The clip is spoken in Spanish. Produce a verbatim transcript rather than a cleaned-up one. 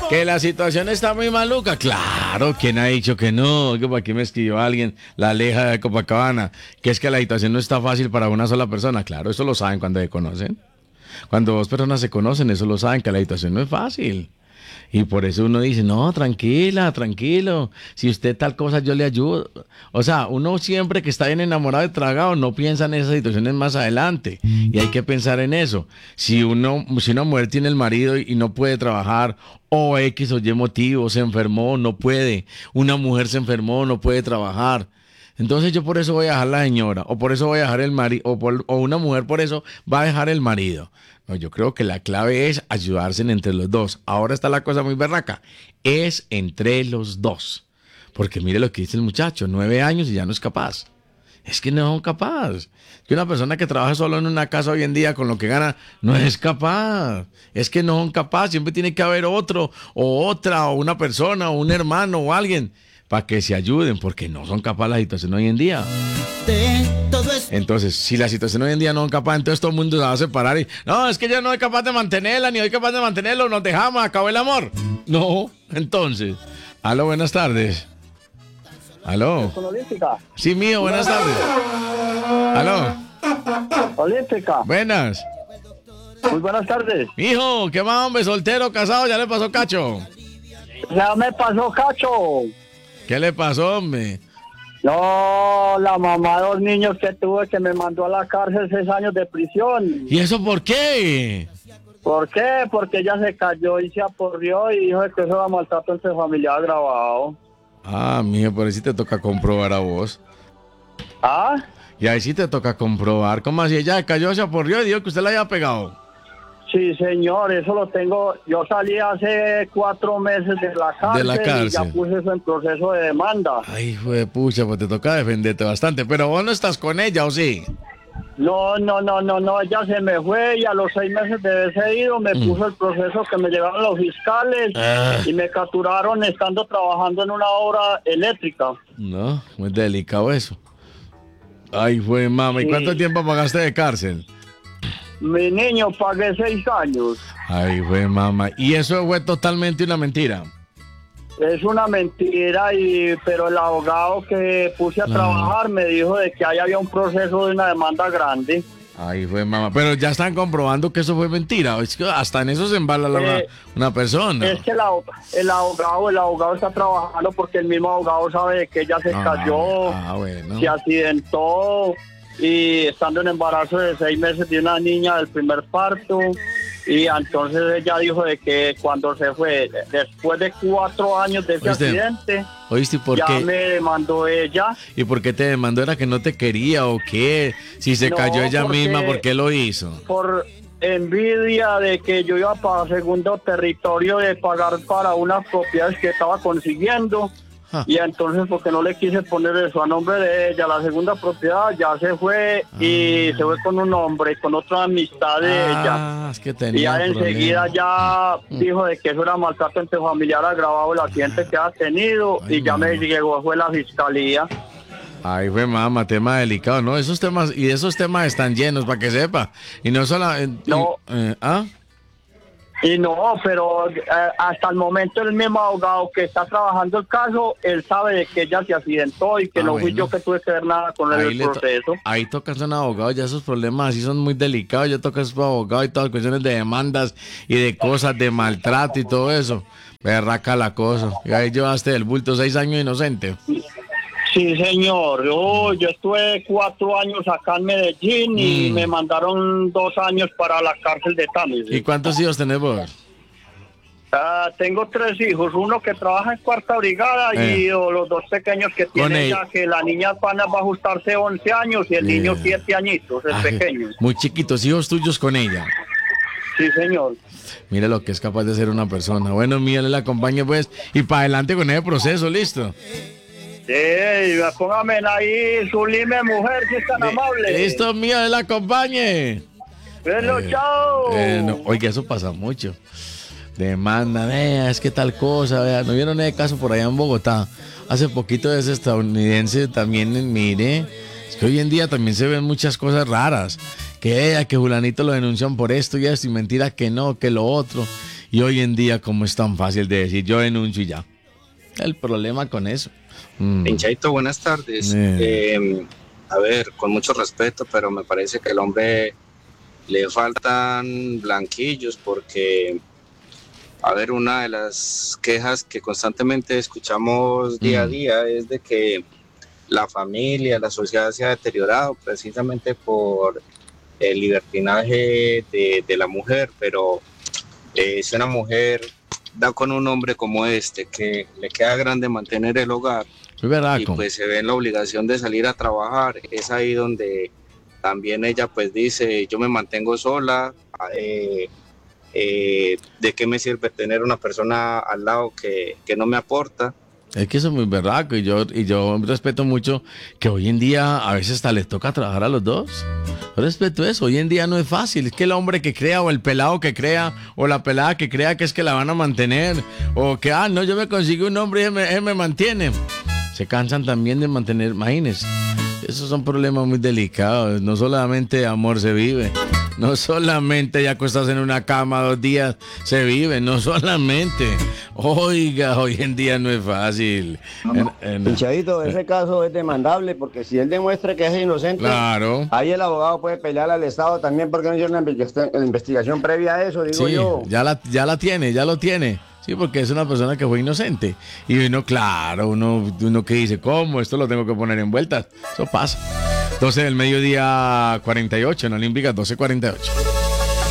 Que la situación está muy maluca. Claro, ¿quién ha dicho que no? Que por aquí me escribió alguien, la Aleja de Copacabana, que es que la situación no está fácil para una sola persona. Claro, eso lo saben cuando se conocen. Cuando dos personas se conocen, eso lo saben, que la situación no es fácil. Y por eso uno dice, no, tranquila, tranquilo, si usted tal cosa yo le ayudo. O sea, uno siempre que está bien enamorado y tragado no piensa en esas situaciones más adelante. Y hay que pensar en eso. Si uno, si una mujer tiene el marido y no puede trabajar, o X o Y motivo, se enfermó, no puede. Una mujer se enfermó, no puede trabajar. Entonces yo por eso voy a dejar la señora, o por eso voy a dejar el marido, o, por, o una mujer por eso va a dejar el marido. No, yo creo que la clave es ayudarse entre los dos. Ahora está la cosa muy berraca. Es entre los dos. Porque mire lo que dice el muchacho, nueve años y ya no es capaz. Es que no son capaz. Que una persona que trabaja solo en una casa hoy en día con lo que gana no es capaz. Es que no son capaz. Siempre tiene que haber otro o otra o una persona o un hermano o alguien para que se ayuden, porque no son capaces la situación hoy en día. Entonces, si la situación hoy en día no es capaz, entonces todo el mundo se va a separar y, no, es que yo no soy capaz de mantenerla, ni soy capaz de mantenerlo, nos dejamos, acabó el amor. No, entonces, aló, buenas tardes. Aló. Olímpica. Sí, mío, buenas tardes. Aló. Olímpica. Buenas. Muy buenas tardes. Hijo, ¿qué más, hombre? Soltero, casado, ya le pasó cacho. Ya me pasó cacho. ¿Qué le pasó, hombre? No, la mamá de dos niños que tuve que me mandó a la cárcel seis años de prisión. ¿Y eso por qué? ¿Por qué? Porque ella se cayó y se aporrió y dijo que eso era maltrato entre familiar grabado. Ah, mijo, por ahí sí te toca comprobar a vos. ¿Ah? Y ahí sí te toca comprobar. ¿Cómo así? Ella se cayó, se aporrió y dijo que usted la había pegado. Sí, señor, eso lo tengo. Yo salí hace cuatro meses de la cárcel, De la cárcel. Y ya puse eso en proceso de demanda. Ay, hijo de pucha, pues te toca defenderte bastante. Pero vos no estás con ella, ¿o sí? No, no, no, no, no, ella se me fue y a los seis meses de haberse ido me mm. puso el proceso que me llegaron los fiscales ah. y me capturaron estando trabajando en una obra eléctrica. No, muy delicado eso. Ay, fue mamá, ¿y sí. cuánto tiempo pagaste de cárcel? Mi niño, pagué seis años. Ay, fue mamá, ¿y eso fue totalmente una mentira? Es una mentira, y pero el abogado que puse a ah. trabajar me dijo de que ahí había un proceso de una demanda grande. Ay, fue mamá, pero ya están comprobando que eso fue mentira. Es que hasta en eso se embala la, eh, una persona. Es que el, el abogado, el abogado está trabajando porque el mismo abogado sabe de que ella se ah, cayó, ah, bueno. se accidentó y estando en embarazo de seis meses de una niña del primer parto. Y entonces ella dijo de que cuando se fue, después de cuatro años de ese ¿Oíste? accidente, ¿Oíste por ya qué? me demandó ella. ¿Y por qué te demandó? ¿Era que no te quería o qué? Si se no, cayó ella porque, misma, ¿por qué lo hizo? Por envidia de que yo iba para segundo territorio de pagar para unas propiedades que estaba consiguiendo. Ah. Y entonces porque no le quise poner eso a nombre de ella, la segunda propiedad ya se fue ah. y se fue con un hombre, con otra amistad de ah, ella. Es que tenía y ya enseguida ya mm. dijo de que eso era maltrato entre familiar agravado el accidente ah. que ha tenido. Ay, y ya mamá. me llegó fue la fiscalía. Ay, fue mamá, tema delicado, ¿no? Esos temas, y esos temas están llenos, para que sepa. Y no solo... Eh, no. Eh, ¿Ah? Y no, pero eh, hasta el momento el mismo abogado que está trabajando el caso, él sabe de que ella se accidentó y que ah, no bueno. fui yo que tuve que ver nada con el, el proceso. To- ahí tocan son abogados, ya esos problemas así son muy delicados, ya tocan esos abogados y todas las cuestiones de demandas y de cosas de maltrato y todo eso. Berraca la cosa. Y ahí llevaste el bulto seis años inocente. Sí, señor. Yo, yo estuve cuatro años acá en Medellín y mm. me mandaron dos años para la cárcel de Támesis. ¿Y cuántos hijos tenés vos? Uh, tengo tres hijos, uno que trabaja en cuarta brigada eh. y oh, los dos pequeños que tienen ya, que la niña van a ajustarse once años y el eh. niño siete añitos, el Ay, pequeño. Muy chiquitos, hijos tuyos con ella. Sí, señor. Mire lo que es capaz de ser una persona. Bueno, mía, le acompañe pues y para adelante con ese proceso, ¿listo? Sí, póngame ahí, sublime mujer, si es tan eh, amable. Listo, mía, le acompañe. Bueno, eh, chao. Eh, no, oiga, eso pasa mucho. Demanda, vea, es que tal cosa, vea. ¿No vieron ese caso por allá en Bogotá? Hace poquito de ese estadounidense también, mire, es que hoy en día también se ven muchas cosas raras. Que ella, que fulanito lo denuncian por esto y esto, y mentira que no, que lo otro. Y hoy en día, como es tan fácil de decir, yo denuncio y ya. El problema con eso. Mm. Pinchaito, buenas tardes. Eh. Eh, a ver, con mucho respeto, pero me parece que al hombre le faltan blanquillos porque, a ver, una de las quejas que constantemente escuchamos día a día es de que la familia, la sociedad se ha deteriorado precisamente por el libertinaje de, de la mujer, pero eh, si una mujer da con un hombre como este, que le queda grande mantener el hogar y pues se ve en la obligación de salir a trabajar, es ahí donde también ella pues dice, yo me mantengo sola, eh, eh, ¿de qué me sirve tener una persona al lado que, que no me aporta? Es que eso es muy berraco y yo, y yo respeto mucho que hoy en día a veces hasta les toca trabajar a los dos. Yo respeto eso, hoy en día no es fácil, es que el hombre que crea o el pelado que crea o la pelada que crea que es que la van a mantener o que, ah, no, yo me consigo un hombre y él me, él me mantiene. Se cansan también de mantener, imagínense, esos son problemas muy delicados, no solamente de amor se vive. No solamente ya acostarse en una cama dos días se vive, no solamente. Oiga, hoy en día no es fácil. En, en, Pinchadito, ese caso es demandable porque si él demuestra que es inocente, claro, ahí el abogado puede pelear al Estado también porque no hizo una investigación previa a eso, digo sí, yo. Ya la, ya la tiene, ya lo tiene. Sí, porque es una persona que fue inocente. Y uno, claro, uno, uno que dice, ¿cómo? Esto lo tengo que poner en vueltas. Eso pasa. doce del mediodía, cuarenta y ocho, en Olímpica, doce cuarenta y ocho.